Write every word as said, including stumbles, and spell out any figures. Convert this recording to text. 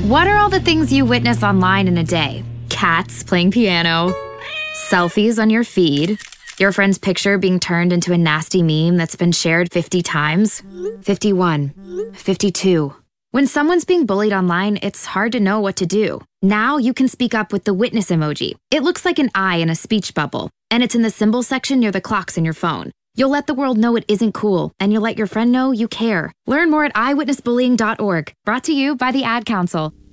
What are all the things you witness online in a day? Cats playing piano, selfies on your feed, your friend's picture being turned into a nasty meme that's been shared fifty times, fifty-one, fifty-two. When someone's being bullied online, it's hard to know what to do. Now you can speak up with the witness emoji. It looks like an eye in a speech bubble, and it's in the symbol section near the clocks in your phone. You'll let the world know it isn't cool, and you'll let your friend know you care. Learn more at eyewitness bullying dot org. Brought to you by the Ad Council.